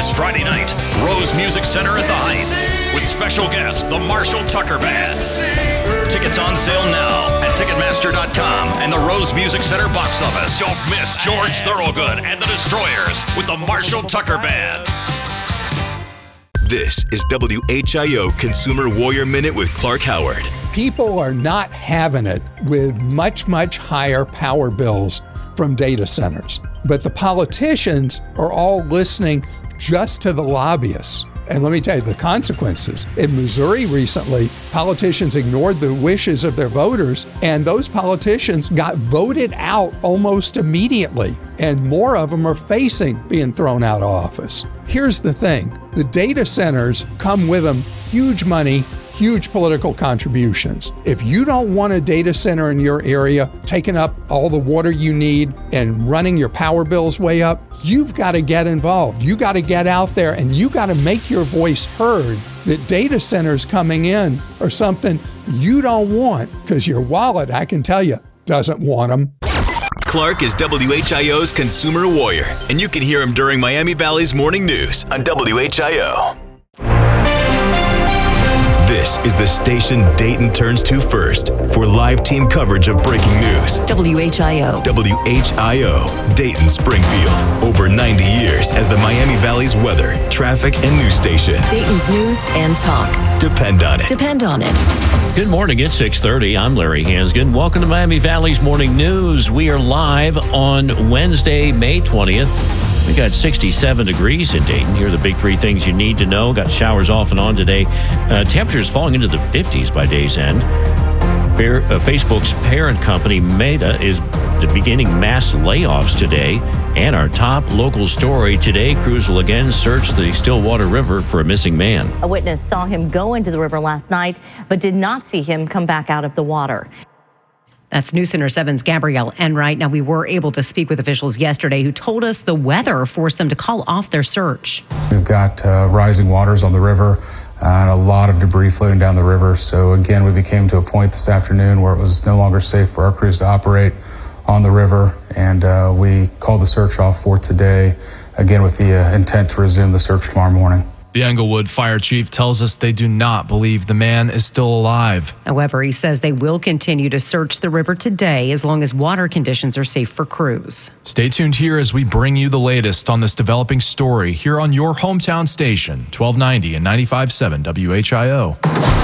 This Friday night, Rose Music Center at the Heights with special guest, the Marshall Tucker Band. Tickets on sale now at Ticketmaster.com and the Rose Music Center box office. Don't miss George Thorogood and the Destroyers with the Marshall Tucker Band. This is WHIO Consumer Warrior Minute with Clark Howard. People are not having it with much, much higher power bills from data centers. But the politicians are all listening just to the lobbyists. And let me tell you the consequences. In Missouri recently, politicians ignored the wishes of their voters, and those politicians got voted out almost immediately. And more of them are facing being thrown out of office. Here's the thing. The data centers come with them huge money, huge political contributions. If you don't want a data center in your area taking up all the water you need and running your power bills way up, you've got to get involved. You got to get out there and you got to make your voice heard that data centers coming in are something you don't want because your wallet, I can tell you, doesn't want them. Clark is WHIO's Consumer Warrior, and you can hear him during Miami Valley's Morning News on WHIO. This is the station Dayton turns to first for live team coverage of breaking news. WHIO. WHIO, Dayton, Springfield. Over 90 years as the Miami Valley's weather, traffic, and news station. Dayton's news and talk. Depend on it. Depend on it. Good morning. It's 6:30. I'm Larry Hansgen. Welcome to Miami Valley's Morning News. We are live on Wednesday, May 20th. We got 67 degrees in Dayton. Here are the big three things you need to know. Got showers off and on today. Temperatures falling into the 50s by day's end. Facebook's parent company, Meta, is beginning mass layoffs today. And our top local story today, crews will again search the Stillwater River for a missing man. A witness saw him go into the river last night, but did not see him come back out of the water. That's News Center 7's Gabrielle Enright. Now, we were able to speak with officials yesterday who told us the weather forced them to call off their search. We've got rising waters on the river and a lot of debris floating down the river. So again, we became to a point this afternoon where it was no longer safe for our crews to operate on the river, and we called the search off for today, again with the intent to resume the search tomorrow morning. The Englewood fire chief tells us they do not believe the man is still alive. However, he says they will continue to search the river today as long as water conditions are safe for crews. Stay tuned here as we bring you the latest on this developing story here on your hometown station, 1290 and 95.7 WHIO.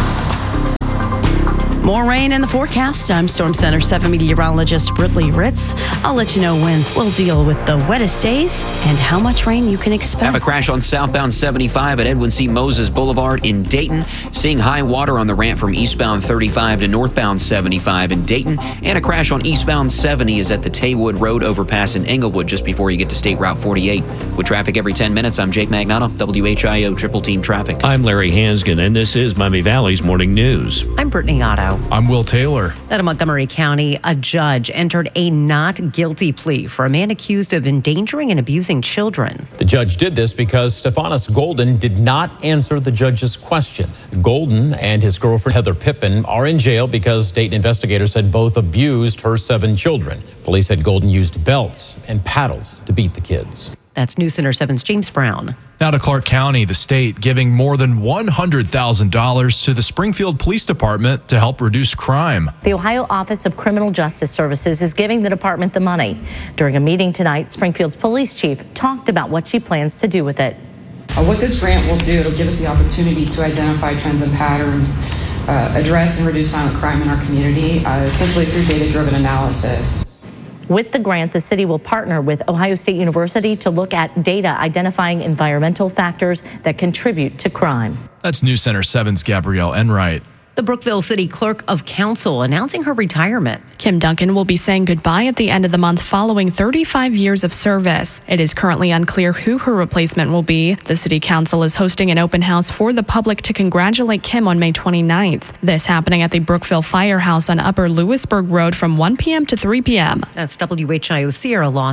More rain in the forecast. I'm Storm Center 7 meteorologist Britley Ritz. I'll let you know when we'll deal with the wettest days and how much rain you can expect. Have a crash on southbound 75 at Edwin C. Moses Boulevard in Dayton. Seeing high water on the ramp from eastbound 35 to northbound 75 in Dayton. And a crash on eastbound 70 is at the Taywood Road overpass in Englewood just before you get to State Route 48. With traffic every 10 minutes, I'm Jake Magnotta, WHIO Triple Team Traffic. I'm Larry Hansgen, and this is Miami Valley's Morning News. I'm Brittany Otto. I'm Will Taylor. Out of Montgomery County, a judge entered a not guilty plea for a man accused of endangering and abusing children. The judge did this because Stephanis Golden did not answer the judge's question. Golden and his girlfriend Heather Pippin are in jail because Dayton investigators said both abused her 7 children. Police said Golden used belts and paddles to beat the kids. That's News Center 7's James Brown. Now to Clark County, the state giving more than $100,000 to the Springfield Police Department to help reduce crime. The Ohio Office of Criminal Justice Services is giving the department the money. During a meeting tonight, Springfield's police chief talked about what she plans to do with it. What this grant will do, it'll give us the opportunity to identify trends and patterns, address and reduce violent crime in our community, essentially through data-driven analysis. With the grant, the city will partner with Ohio State University to look at data identifying environmental factors that contribute to crime. That's News Center 7's Gabrielle Enright. The Brookville City Clerk of Council announcing her retirement. Kim Duncan will be saying goodbye at the end of the month following 35 years of service. It is currently unclear who her replacement will be. The City Council is hosting an open house for the public to congratulate Kim on May 29th. This happening at the Brookville Firehouse on Upper Lewisburg Road from 1 p.m. to 3 p.m. That's WHIO Sierra Lawson.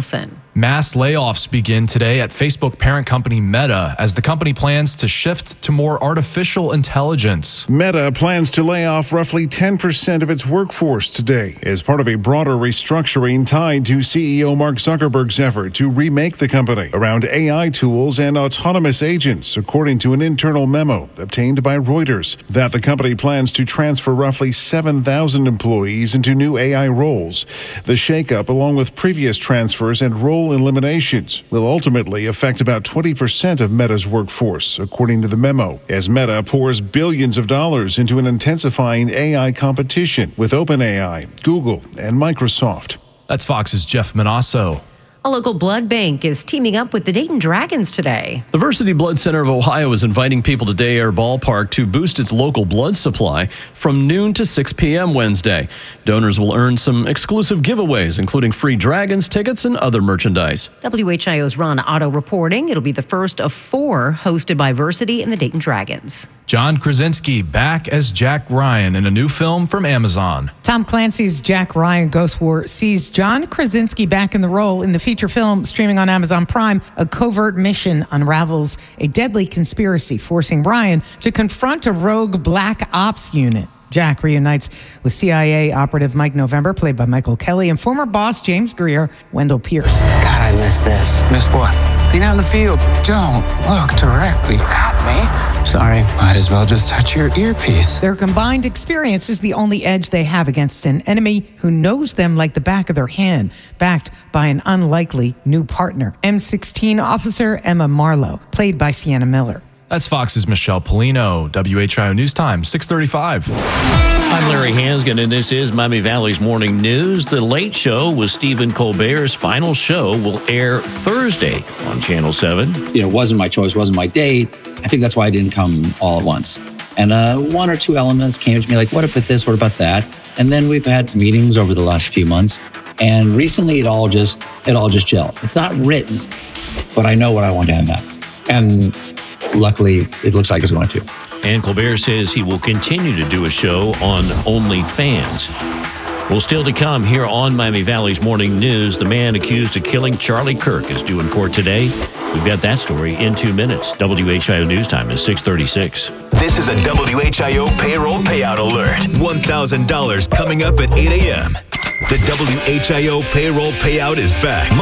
Mass layoffs begin today at Facebook parent company Meta as the company plans to shift to more artificial intelligence. Meta plans to lay off roughly 10% of its workforce today as part of a broader restructuring tied to CEO Mark Zuckerberg's effort to remake the company around AI tools and autonomous agents, according to an internal memo obtained by Reuters, that the company plans to transfer roughly 7,000 employees into new AI roles. The shakeup, along with previous transfers and role eliminations, will ultimately affect about 20% of Meta's workforce, according to the memo, as Meta pours billions of dollars into an intensifying AI competition with OpenAI, Google, and Microsoft. That's Fox's Jeff Manasso. A local blood bank is teaming up with the Dayton Dragons today. The Versity Blood Center of Ohio is inviting people to Day Air Ballpark to boost its local blood supply from noon to 6 p.m. Wednesday. Donors will earn some exclusive giveaways, including free Dragons tickets and other merchandise. WHIO's Ron Otto reporting. It'll be the first of 4 hosted by Versity and the Dayton Dragons. John Krasinski back as Jack Ryan in a new film from Amazon. Tom Clancy's Jack Ryan Ghost War sees John Krasinski back in the role in the feature film streaming on Amazon Prime. A covert mission unravels a deadly conspiracy, forcing Ryan to confront a rogue black ops unit. Jack reunites with CIA operative Mike November, played by Michael Kelly, and former boss James Greer, Wendell Pierce. God, I miss this. Miss what? Being out in the field. Don't look directly at me. Sorry, might as well just touch your earpiece. Their combined experience is the only edge they have against an enemy who knows them like the back of their hand, backed by an unlikely new partner. M16 officer Emma Marlowe, played by Sienna Miller. That's Fox's Michelle Polino. WHIO News Time, 6:35. I'm Larry Hansgen, and this is Miami Valley's Morning News. The Late Show with Stephen Colbert's final show will air Thursday on Channel 7. It wasn't my choice, wasn't my date. I think that's why I didn't come all at once. And one or two elements came to me like, what about this, what about that? And then we've had meetings over the last few months. And recently it all just gelled. It's not written, but I know what I want to end up. And luckily, it looks like it's going to. And Colbert says he will continue to do a show on OnlyFans. Well, still to come here on Miami Valley's Morning News, the man accused of killing Charlie Kirk is due in court today. We've got that story in 2 minutes. WHIO News Time is 6:36. This is a WHIO payroll payout alert. $1,000 coming up at 8 a.m. The WHIO payroll payout is back.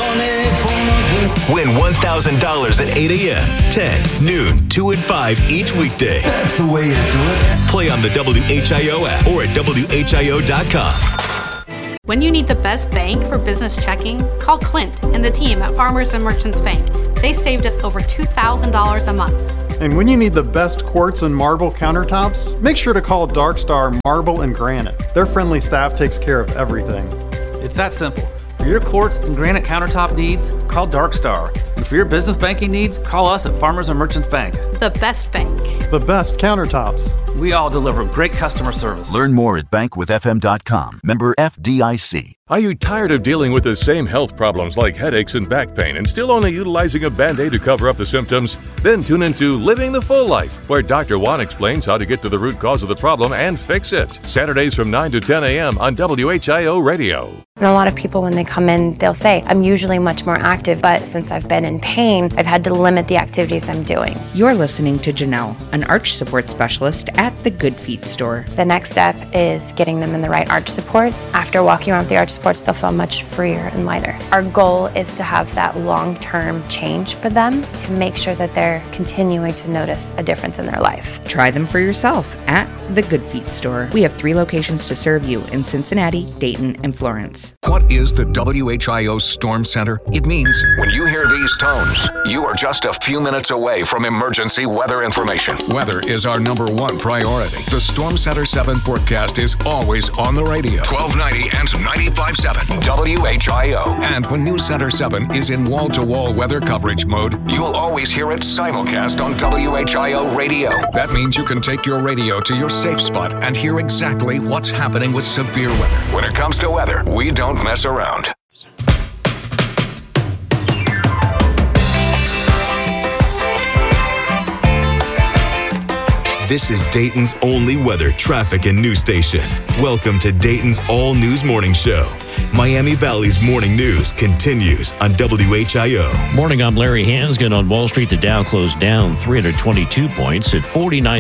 Win $1,000 at 8 a.m., 10, noon, 2 and 5 each weekday. That's the way you do it. Play on the WHIO app or at WHIO.com. When you need the best bank for business checking, call Clint and the team at Farmers and Merchants Bank. They saved us over $2,000 a month. And when you need the best quartz and marble countertops, make sure to call Dark Star Marble and Granite. Their friendly staff takes care of everything. It's that simple. For your quartz and granite countertop needs, call Dark Star. And for your business banking needs, call us at Farmers and Merchants Bank. The best bank. The best countertops. We all deliver great customer service. Learn more at bankwithfm.com. Member FDIC. Are you tired of dealing with the same health problems like headaches and back pain and still only utilizing a Band-Aid to cover up the symptoms? Then tune into Living the Full Life, where Dr. Juan explains how to get to the root cause of the problem and fix it. Saturdays from 9 to 10 a.m. on WHIO Radio. And a lot of people, when they come in, they'll say, I'm usually much more active, but since I've been in pain, I've had to limit the activities I'm doing. You're listening to Janelle, an arch support specialist at the Good Feet store. The next step is getting them in the right arch supports. After walking around with the arch supports, they'll feel much freer and lighter. Our goal is to have that long-term change for them to make sure that they're continuing to notice a difference in their life. Try them for yourself at the Good Feet store. We have 3 locations to serve you in Cincinnati, Dayton, and Florence. What is the WHIO Storm Center? It means when you hear these tones, you are just a few minutes away from emergency weather information. Weather is our #1 priority. The Storm Center 7 forecast is always on the radio. 1290 and 95.7 WHIO. And when News Center 7 is in wall-to-wall weather coverage mode, you'll always hear it simulcast on WHIO radio. That means you can take your radio to your safe spot and hear exactly what's happening with severe weather. When it comes to weather, we don't mess around. This is Dayton's only weather, traffic, and news station. Welcome to Dayton's All News Morning Show. Miami Valley's morning news continues on WHIO. Morning, I'm Larry Hansgen. On Wall Street, the Dow closed down 322 points at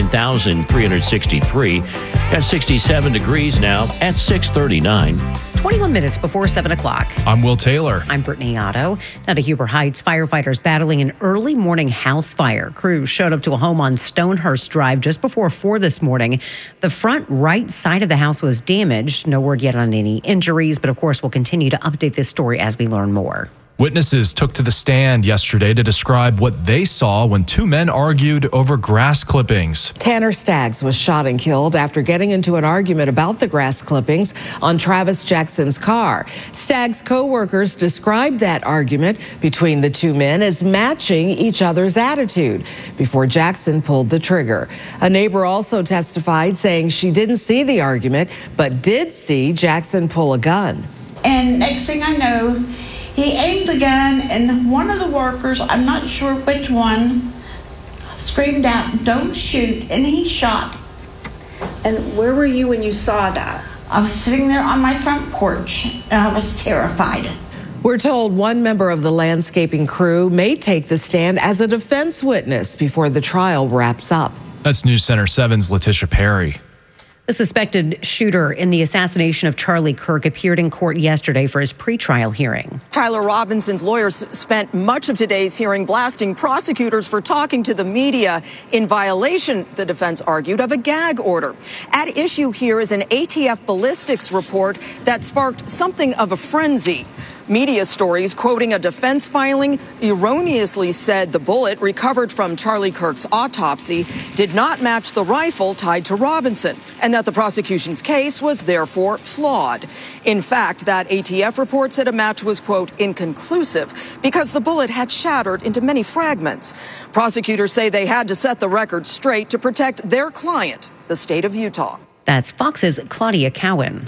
49,363. Got 67 degrees now at 6:39. 21 minutes before 7 o'clock. I'm Will Taylor. I'm Brittany Otto. Now to Huber Heights, firefighters battling an early morning house fire. Crews showed up to a home on Stonehurst Drive just before 4 this morning. The front right side of the house was damaged. No word yet on any injuries, but of course we'll continue to update this story as we learn more. Witnesses took to the stand yesterday to describe what they saw when two men argued over grass clippings. Tanner Staggs was shot and killed after getting into an argument about the grass clippings on Travis Jackson's car. Staggs' co-workers described that argument between the two men as matching each other's attitude before Jackson pulled the trigger. A neighbor also testified, saying she didn't see the argument, but did see Jackson pull a gun. And next thing I know, he aimed the gun, and one of the workers, I'm not sure which one, screamed out, "Don't shoot," and he shot. And where were you when you saw that? I was sitting there on my front porch, and I was terrified. We're told one member of the landscaping crew may take the stand as a defense witness before the trial wraps up. That's News Center 7's Letitia Perry. The suspected shooter in the assassination of Charlie Kirk appeared in court yesterday for his pretrial hearing. Tyler Robinson's lawyers spent much of today's hearing blasting prosecutors for talking to the media in violation, the defense argued, of a gag order. At issue here is an ATF ballistics report that sparked something of a frenzy. Media stories quoting a defense filing erroneously said the bullet recovered from Charlie Kirk's autopsy did not match the rifle tied to Robinson, and that the prosecution's case was therefore flawed. In fact, that ATF report said a match was, quote, inconclusive because the bullet had shattered into many fragments. Prosecutors say they had to set the record straight to protect their client, the state of Utah. That's Fox's Claudia Cowan.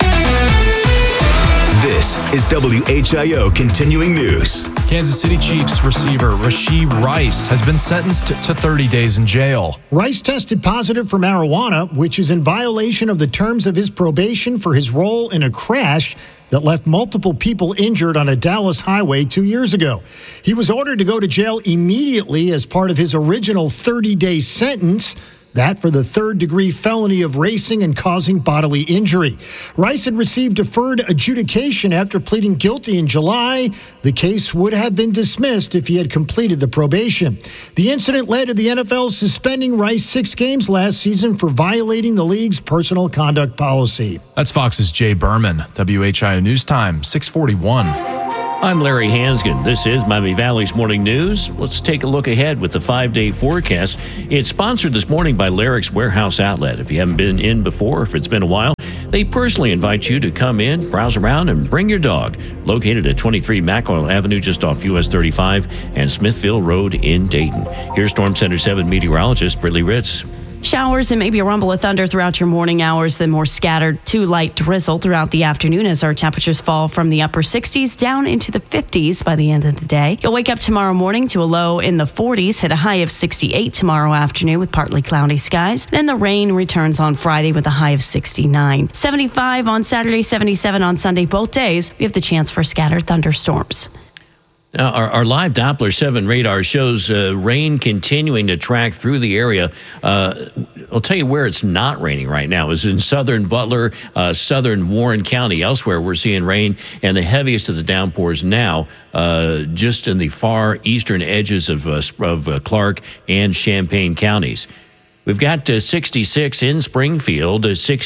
This is WHIO Continuing News. Kansas City Chiefs receiver Rashee Rice has been sentenced to 30 days in jail. Rice tested positive for marijuana, which is in violation of the terms of his probation for his role in a crash that left multiple people injured on a Dallas highway 2 years ago. He was ordered to go to jail immediately as part of his original 30-day sentence. That for the third-degree felony of racing and causing bodily injury. Rice had received deferred adjudication after pleading guilty in July. The case would have been dismissed if he had completed the probation. The incident led to the NFL suspending Rice 6 games last season for violating the league's personal conduct policy. That's Fox's Jay Berman. WHIO News Time, 6:41. I'm Larry Hansgen. This is Miami Valley's Morning News. Let's take a look ahead with the 5-day forecast. It's sponsored this morning by Larrick's Warehouse Outlet. If you haven't been in before, if it's been a while, they personally invite you to come in, browse around, and bring your dog. Located at 23 McOil Avenue, just off US 35 and Smithville Road in Dayton. Here's Storm Center 7 meteorologist Brittany Ritz. Showers and maybe a rumble of thunder throughout your morning hours, then more scattered to light drizzle throughout the afternoon as our temperatures fall from the upper 60s down into the 50s by the end of the day. You'll wake up tomorrow morning to a low in the 40s, hit a high of 68 tomorrow afternoon with partly cloudy skies. Then the rain returns on Friday with a high of 69. 75 on Saturday, 77 on Sunday. Both days, we have the chance for scattered thunderstorms. Now, our live Doppler 7 radar shows rain continuing to track through the area. I'll tell you where it's not raining right now is in southern Butler, southern Warren County. Elsewhere, we're seeing rain, and the heaviest of the downpours now just in the far eastern edges of Clark and Champaign counties. We've got 66 in Springfield,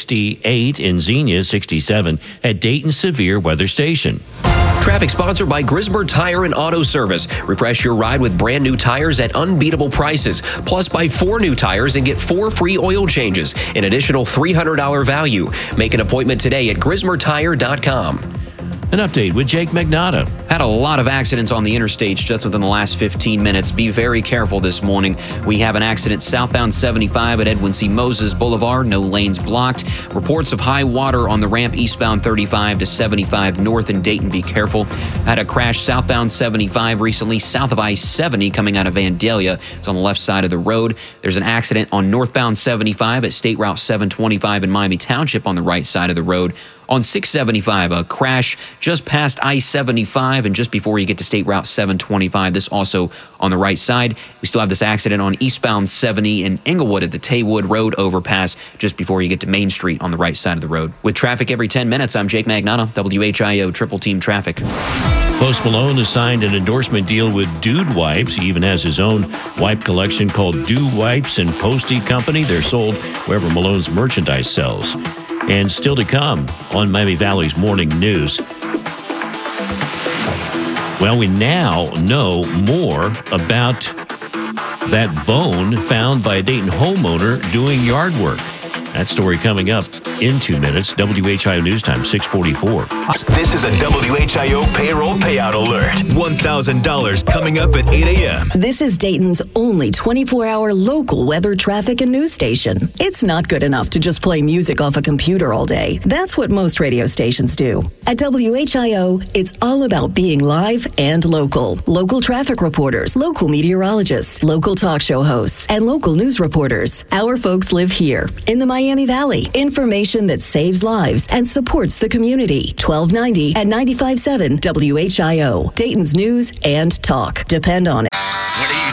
68 in Xenia, 67 at Dayton Severe Weather Station. Traffic sponsored by Grismer Tire and Auto Service. Refresh your ride with brand new tires at unbeatable prices. Plus, buy 4 new tires and get 4 free oil changes, an additional $300 value. Make an appointment today at GrismerTire.com. An update with Jake Magnotta. Had a lot of accidents on the interstates just within the last 15 minutes. Be very careful this morning. We have an accident southbound 75 at Edwin C. Moses Boulevard. No lanes blocked. Reports of high water on the ramp eastbound 35 to 75 north in Dayton. Be careful. Had a crash southbound 75 recently south of I-70 coming out of Vandalia. It's on the left side of the road. There's an accident on northbound 75 at State Route 725 in Miami Township on the right side of the road. On 675, a crash just past I-75 and just before you get to State Route 725. This also on the right side. We still have this accident on eastbound 70 in Englewood at the Taywood Road overpass just before you get to Main Street on the right side of the road. With traffic every 10 minutes, I'm Jake Magnotta, WHIO Triple Team Traffic. Post Malone has signed an endorsement deal with Dude Wipes. He even has his own wipe collection called Dude Wipes and Posty Company. They're sold wherever Malone's merchandise sells. And still to come on Miami Valley's Morning News. Well, we now know more about that bone found by a Dayton homeowner doing yard work. That story coming up in 2 minutes. WHIO News Time, 6:44. This is a WHIO payroll payout alert. $1,000 coming up at 8 a.m. This is Dayton's only 24-hour local weather, traffic, and news station. It's not good enough to just play music off a computer all day. That's what most radio stations do. At WHIO, it's all about being live and local. Local traffic reporters, local meteorologists, local talk show hosts, and local news reporters. Our folks live here in the Miami Valley. Information that saves lives and supports the community. 1290 and 95.7 WHIO. Dayton's news and talk. Depend on it. When he's